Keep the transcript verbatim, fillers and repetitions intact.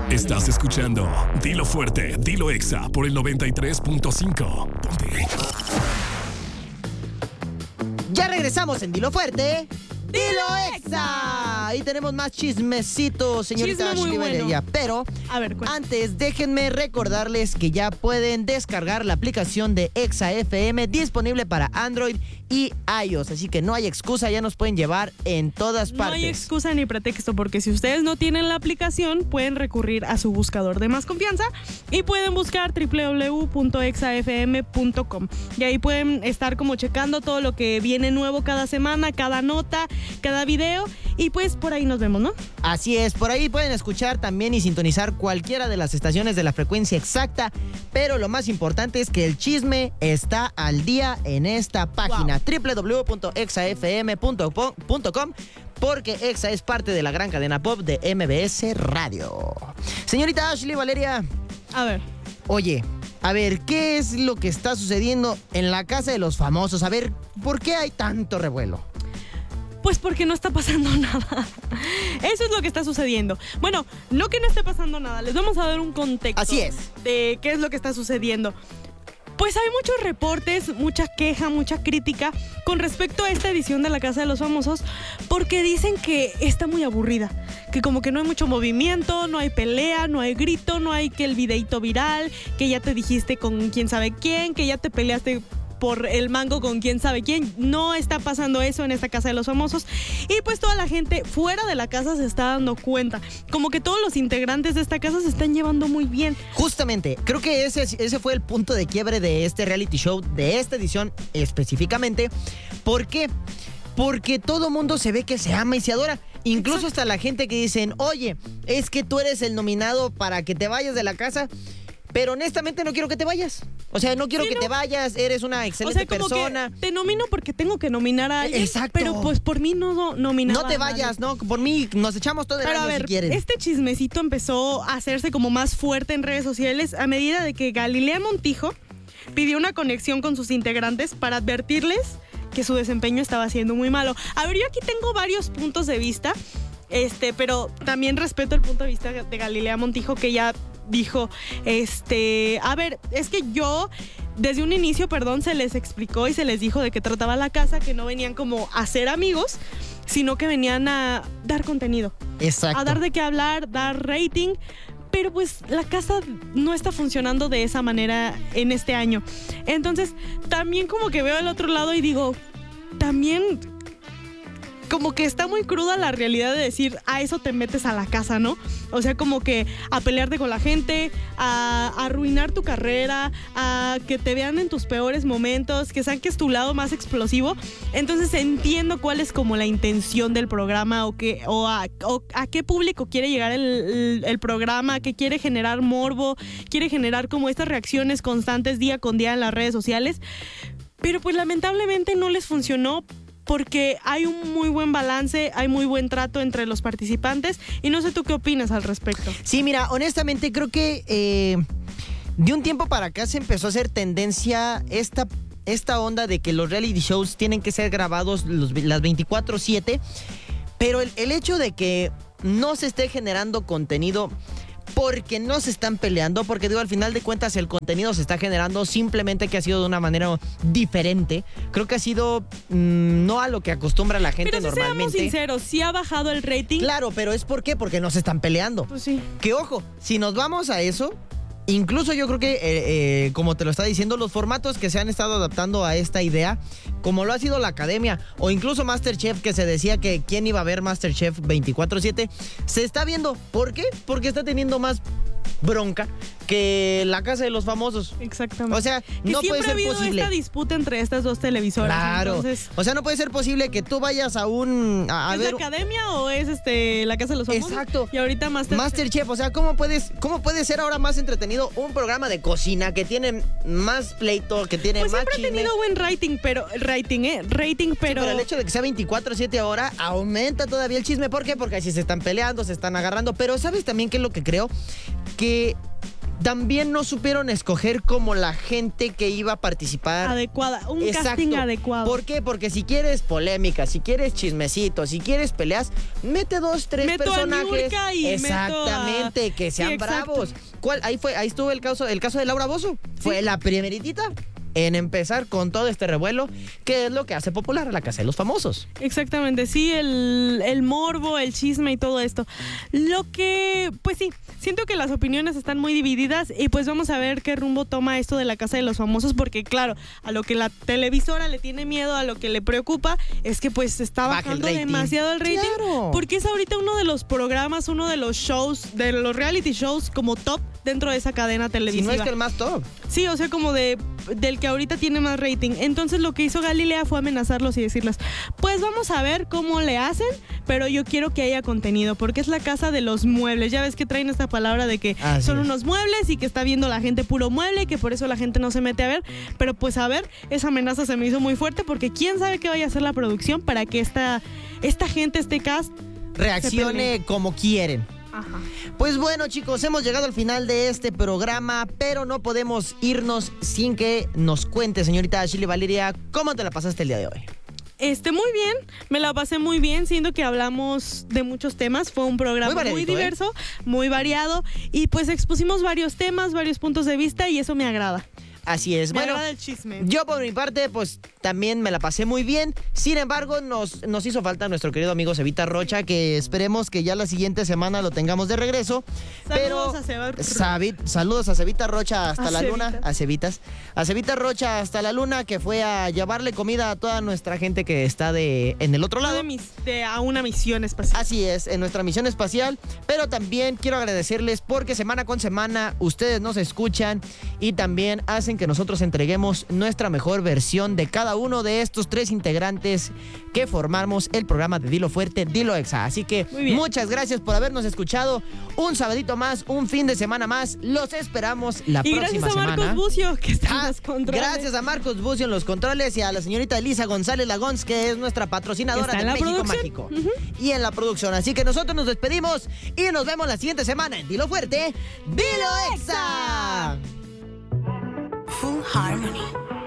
Estás escuchando Dilo Fuerte, Dilo Exa por el noventa y tres punto cinco. Ponte. Ya regresamos en Dilo Fuerte, Dilo Exa. Y tenemos más chismecitos, señorita Chisme muy Ashley bueno. Valeria. Pero A ver, cuenta. antes, déjenme recordarles que ya pueden descargar la aplicación de Exa F M disponible para Android y iOS. Así que no hay excusa, ya nos pueden llevar en todas No partes. hay excusa ni pretexto, porque si ustedes no tienen la aplicación, pueden recurrir a su buscador de más confianza y pueden buscar doble u doble u doble u punto exa f m punto com. Y ahí pueden estar como checando todo lo que viene nuevo cada semana, cada nota, cada video. Y pues por ahí nos vemos, ¿no? Así es, por ahí pueden escuchar también y sintonizar cualquiera de las estaciones de la frecuencia exacta, pero lo más importante es que el chisme está al día en esta página, doble u doble u doble u punto exa f m punto com, porque Exa es parte de la gran cadena pop de M B S Radio. Señorita Ashley Valeria, A ver. oye, a ver, ¿qué es lo que está sucediendo en la casa de los famosos? A ver, ¿por qué hay tanto revuelo? Pues porque no está pasando nada. Eso es lo que está sucediendo. Bueno, no que no esté pasando nada. Les vamos a dar un contexto. Así es. De qué es lo que está sucediendo. Pues hay muchos reportes, mucha queja, mucha crítica con respecto a esta edición de La Casa de los Famosos, porque dicen que está muy aburrida, que como que no hay mucho movimiento, no hay pelea, no hay grito, no hay que el videito viral, que ya te dijiste con quién sabe quién, que ya te peleaste por el mango con quién sabe quién. No está pasando eso en esta Casa de los Famosos. Y pues toda la gente fuera de la casa se está dando cuenta. Como que todos los integrantes de esta casa se están llevando muy bien. Justamente, creo que ese, ese fue el punto de quiebre de este reality show, de esta edición específicamente. ¿Por qué? Porque todo mundo se ve que se ama y se adora. Incluso hasta la gente que dicen, oye, es que tú eres el nominado para que te vayas de la casa, pero honestamente no quiero que te vayas. O sea, no quiero Sí, que no. te vayas, eres una excelente O sea, como persona. que te nomino porque tengo que nominar a alguien. Exacto. Pero pues por mí no no- nominaba No te a nadie. vayas, no, por mí nos echamos todo el Pero año a ver, si quieren. este chismecito empezó a hacerse como más fuerte en redes sociales a medida de que Galilea Montijo pidió una conexión con sus integrantes para advertirles que su desempeño estaba siendo muy malo. A ver, yo aquí tengo varios puntos de vista, este, pero también respeto el punto de vista de Galilea Montijo, que ya dijo, este, a ver, es que yo desde un inicio, perdón, se les explicó y se les dijo de qué trataba la casa, que no venían como a ser amigos, sino que venían a dar contenido, Exacto. a dar de qué hablar, dar rating. Pero pues la casa no está funcionando de esa manera en este año. Entonces, también como que veo el otro lado y digo, también como que está muy cruda la realidad de decir, a eso te metes a la casa, ¿no? O sea, como que a pelearte con la gente, a, a arruinar tu carrera, a que te vean en tus peores momentos, que saques tu lado más explosivo. Entonces entiendo cuál es como la intención del programa o, que, o, a, o a qué público quiere llegar el, el, el programa, que quiere generar morbo, quiere generar como estas reacciones constantes día con día en las redes sociales. Pero pues lamentablemente no les funcionó, porque hay un muy buen balance, hay muy buen trato entre los participantes y no sé tú qué opinas al respecto. Sí, mira, honestamente creo que eh, de un tiempo para acá se empezó a hacer tendencia esta, esta onda de que los reality shows tienen que ser grabados los, las veinticuatro siete, pero el, el hecho de que no se esté generando contenido porque no se están peleando, porque digo, al final de cuentas el contenido se está generando, simplemente que ha sido de una manera diferente. Creo que ha sido mmm, no a lo que acostumbra la gente Pero si normalmente. seamos sinceros, sí ha bajado el rating. Claro, pero es ¿por qué? Porque no se están peleando. Pues sí. Que ojo, si nos vamos a eso, incluso yo creo que, eh, eh, como te lo está diciendo, los formatos que se han estado adaptando a esta idea, como lo ha sido la Academia, o incluso MasterChef, que se decía que quién iba a ver MasterChef veinticuatro siete, se está viendo. ¿Por qué? Porque está teniendo más bronca que La Casa de los Famosos. Exactamente. O sea, que no siempre puede ha ser habido posible. esta disputa entre estas dos televisoras. Claro. Entonces, O sea, no puede ser posible que tú vayas a un... A, a ¿es ver, la Academia o es este la Casa de los Famosos? Exacto. Y ahorita Masterchef. Masterchef, o sea, ¿cómo puedes, cómo puede ser ahora más entretenido un programa de cocina que tiene más pleito, que tiene Pues más siempre ha chisme? tenido buen rating, pero rating, ¿eh? Rating, pero... Pero el hecho de que sea veinticuatro siete ahora aumenta todavía el chisme. ¿Por qué? Porque así se están peleando, se están agarrando. Pero ¿sabes también qué es lo que creo? Que también no supieron escoger como la gente que iba a participar. Adecuada, un Exacto. casting adecuado. ¿Por qué? Porque si quieres polémica, si quieres chismecito, si quieres peleas, mete dos, tres Meto personajes. a Niurka y Exactamente, meto a... que sean Sí, exacto. bravos. ¿Cuál? Ahí fue, ahí estuvo el caso, el caso de Laura Bozzo. Fue la primeritita en empezar con todo este revuelo, que es lo que hace popular a la Casa de los Famosos. Exactamente, sí, el, el morbo, el chisme y todo esto. Lo que, pues sí, siento que las opiniones están muy divididas y pues vamos a ver qué rumbo toma esto de la Casa de los Famosos, porque claro, a lo que la televisora le tiene miedo, a lo que le preocupa, es que pues está Baja el bajando rating. demasiado el rating, Claro. porque es ahorita uno de los programas, uno de los shows, de los reality shows como top dentro de esa cadena Si televisiva. no es que el más top. Sí, o sea, como de del que ahorita tiene más rating. Entonces lo que hizo Galilea fue amenazarlos y decirles, pues vamos a ver cómo le hacen, pero yo quiero que haya contenido, porque es la casa de los muebles. Ya ves que traen esta palabra de que Así son es. unos muebles y que está viendo la gente puro mueble y que por eso la gente no se mete a ver. Pero pues a ver, esa amenaza se me hizo muy fuerte, porque quién sabe qué vaya a hacer la producción para que esta, esta gente, este cast, Reaccione como quieren. ajá. Pues bueno, chicos, hemos llegado al final de este programa, pero no podemos irnos sin que nos cuente, señorita Ashley Valeria, cómo te la pasaste el día de hoy. Este, muy bien, me la pasé muy bien, siendo que hablamos de muchos temas. Fue un programa Muy muy, variadito, diverso, muy variado, y pues expusimos varios temas, varios puntos de vista, y eso me agrada. Así es. Me Bueno, agrada el chisme. yo por mi parte, pues también me la pasé muy bien. Sin embargo, nos, nos hizo falta nuestro querido amigo Cevita Rocha, que esperemos que ya la siguiente semana lo tengamos de regreso. Saludos pero a Seba- Sabi- saludos a Cevita Rocha hasta A la Cevita. luna. A Cevitas. A Cevita Rocha hasta la luna, que fue a llevarle comida a toda nuestra gente que está de en el otro Fue lado. de mis- de- a una misión espacial. Así es, en nuestra misión espacial, pero también quiero agradecerles porque semana con semana ustedes nos escuchan y también hacen que nosotros entreguemos nuestra mejor versión de cada uno de estos tres integrantes que formamos el programa de Dilo Fuerte, Dilo Exa. Así que Muy bien. muchas gracias por habernos escuchado. Un sabadito más, un fin de semana más. Los esperamos la Y próxima gracias a Marcos semana. Bucio, que está en Ah, los controles. gracias a Marcos Bucio en los controles y a la señorita Elisa González Lagons, que es nuestra patrocinadora Está de en la México producción. Mágico. Y en la producción. Así que nosotros nos despedimos y nos vemos la siguiente semana en Dilo Fuerte, Dilo Exa. Full Harmony.